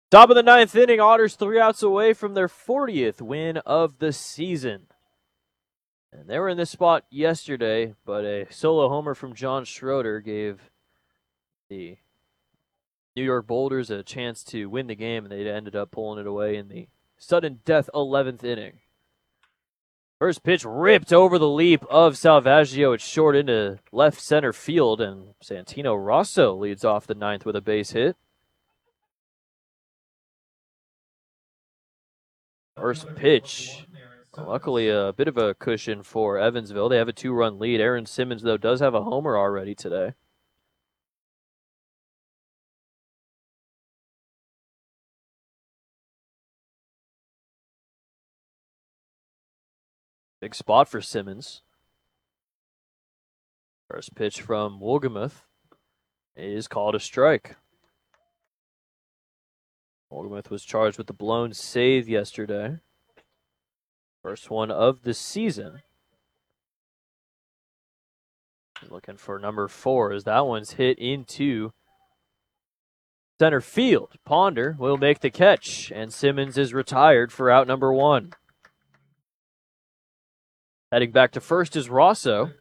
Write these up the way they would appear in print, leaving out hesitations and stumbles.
Top of the ninth inning, Otters 3 outs away from their 40th win of the season. And they were in this spot yesterday, but a solo homer from John Schroeder gave the New York Boulders a chance to win the game, and they ended up pulling it away in the sudden death 11th inning. First pitch ripped over the leap of Salvaggio. It's short into left center field, and Santino Rosso leads off the ninth with a base hit. First pitch. Luckily, a bit of a cushion for Evansville. They have a 2-run lead. Aaron Simmons, though, does have a homer already today. Big spot for Simmons. First pitch from Wolgemuth is called a strike. Wolgemuth was charged with the blown save yesterday. First one of the season. Looking for number 4 as that one's hit into center field. Ponder will make the catch, and Simmons is retired for out number 1. Heading back to first is Rosso.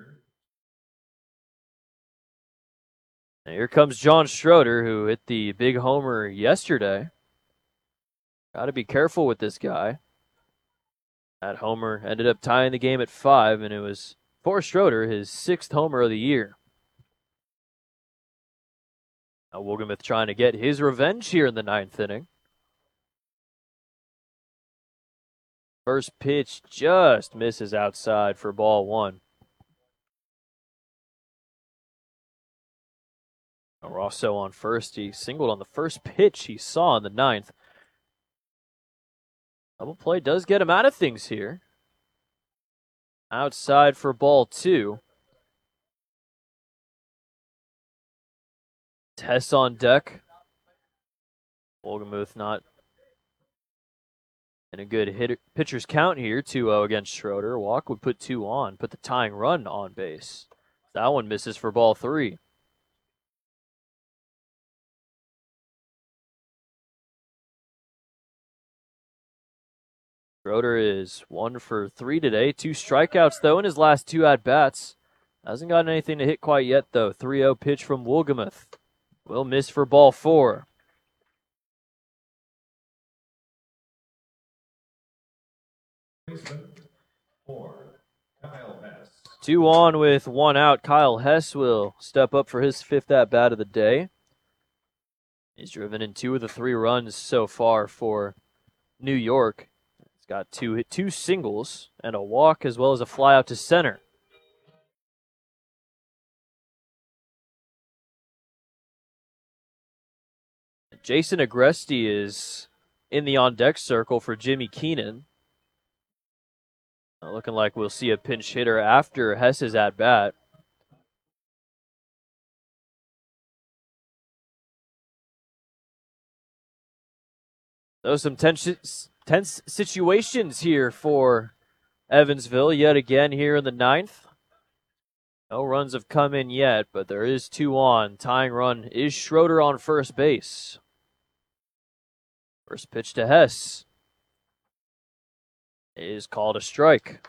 And here comes John Schroeder, who hit the big homer yesterday. Got to be careful with this guy. That homer ended up tying the game at 5, and it was, for Schroeder, his 6th homer of the year. Now Wolgemuth trying to get his revenge here in the 9th inning. First pitch just misses outside for ball 1. Rosso on first. He singled on the first pitch he saw in the 9th. Double play does get him out of things here. Outside for ball 2. Tess on deck. Wolgemuth not in a good pitcher's count here. 2-0 against Schroeder. Walk would put 2 on. Put the tying run on base. That one misses for ball 3. Schroeder is 1 for 3 today. 2 strikeouts, though, in his last 2 at-bats. Hasn't gotten anything to hit quite yet, though. 3-0 pitch from Wolgemuth. Will miss for ball 4. Kyle Hess. 2 on with 1 out. Kyle Hess will step up for his 5th at-bat of the day. He's driven in 2 of the 3 runs so far for New York. He's got 2 singles and a walk as well as a fly out to center. Jason Agresti is in the on-deck circle for Jimmy Keenan. Looking like we'll see a pinch hitter after Hess's at-bat. So some tense situations here for Evansville yet again here in the 9th. No runs have come in yet, but there is 2 on. Tying run is Schroeder on first base. First pitch to Hess is called a strike.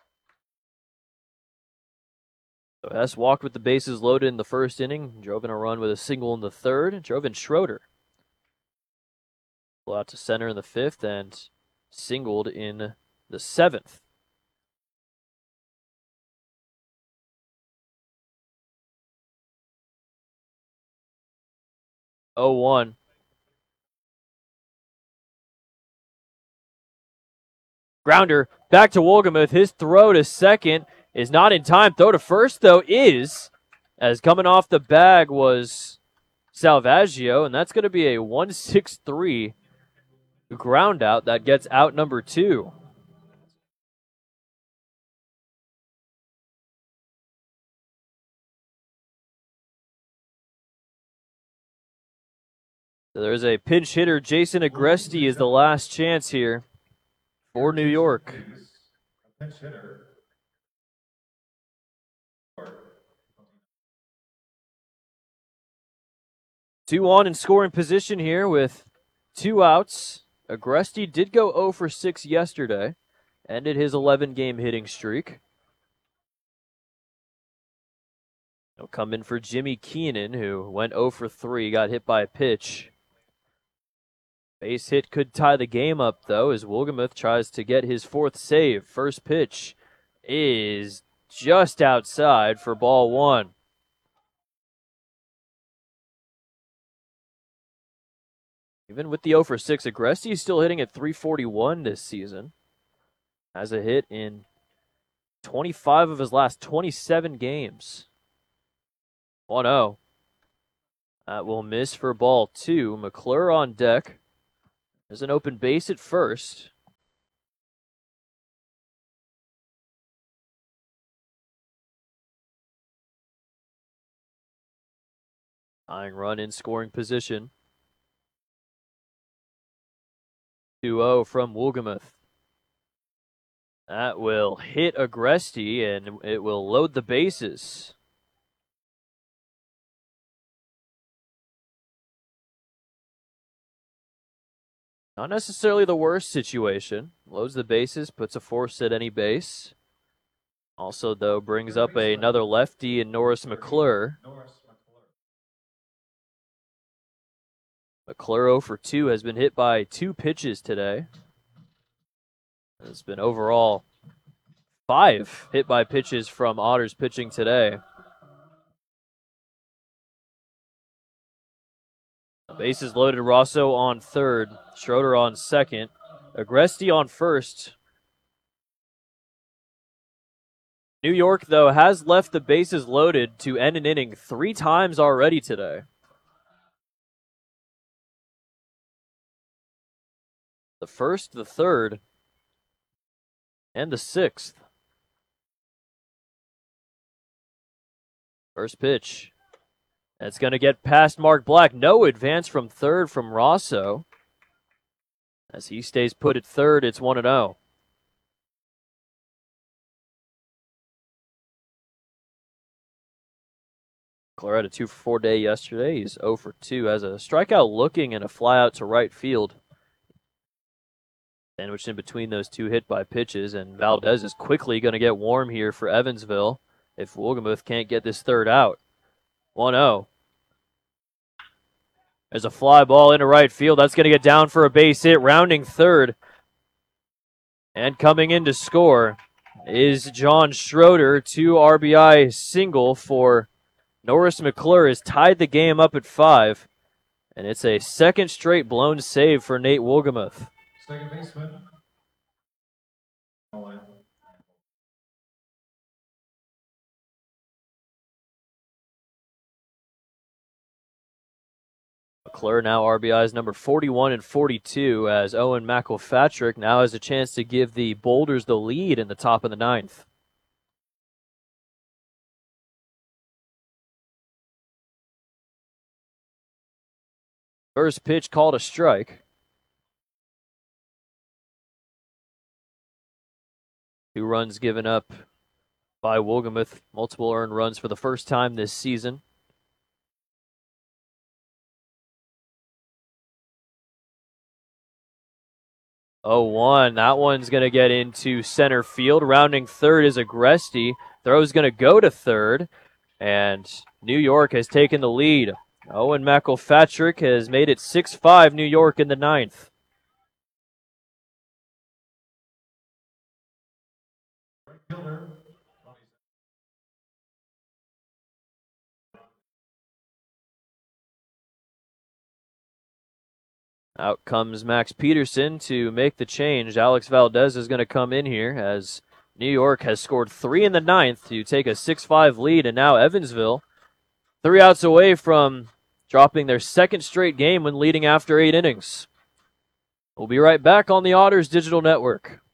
So Hess walked with the bases loaded in the first inning, drove in a run with a single in the 3rd, and drove in Schroeder. Flew out to center in the 5th and singled in the 7th. Oh, 1. Grounder back to Wolgemuth. His throw to second is not in time. Throw to first, though, is. As coming off the bag was Salvaggio, and that's going to be a 1-6-3 ground out that gets out number 2. So there's a pinch hitter. Jason Agresti is the last chance here for New York. Pinch hitter. 2 on in scoring position here with 2 outs. Agresti did go 0 for 6 yesterday. Ended his 11-game hitting streak. He'll come in for Jimmy Keenan, who went 0 for 3, got hit by a pitch. Base hit could tie the game up, though, as Wolgemuth tries to get his 4th save. First pitch is just outside for ball 1. Even with the 0 for 6, Agresti is still hitting at .341 this season. Has a hit in 25 of his last 27 games. 1-0. That will miss for ball 2. McClure on deck. There's an open base at first. Tying run in scoring position. 2-0 from Wolgemuth. That will hit Agresti, and it will load the bases. Not necessarily the worst situation. Loads the bases, puts a force at any base. Also, though, brings up another lefty in Norris McClure. McClure 0 for 2 has been hit by 2 pitches today. It's been overall 5 hit by pitches from Otters pitching today. Bases loaded, Rosso on third, Schroeder on second, Agresti on first. New York, though, has left the bases loaded to end an inning 3 times already today. The first, the third, and the 6th. First pitch. That's going to get past Mark Black. No advance from third from Rosso. As he stays put at third, it's 1-0. McClure had a 2 for 4 day yesterday. He's 0 for 2. Has a strikeout looking and a fly out to right field. Sandwiched in between those 2 hit by pitches, and Valdez is quickly going to get warm here for Evansville if Wolgemuth can't get this third out. 1-0. There's a fly ball into right field. That's going to get down for a base hit, rounding third. And coming in to score is John Schroeder. 2 RBI single for Norris McClure has tied the game up at 5. And it's a second straight blown save for Nate Wolgemuth. Second baseman. McClure now RBIs number 41 and 42 as Owen McElfatrick now has a chance to give the Boulders the lead in the top of the 9th. First pitch called a strike. 2 runs given up by Wolgemuth. Multiple earned runs for the first time this season. 0-1. That one's going to get into center field. Rounding third is Agresti. Throw's going to go to third. And New York has taken the lead. Owen McElfatrick has made it 6-5 New York in the 9th. Out comes Max Peterson to make the change. Alex Valdez is going to come in here as New York has scored 3 in the 9th to take a 6-5 lead. And now Evansville, 3 outs away from dropping their second straight game when leading after 8 innings. We'll be right back on the Otters Digital Network.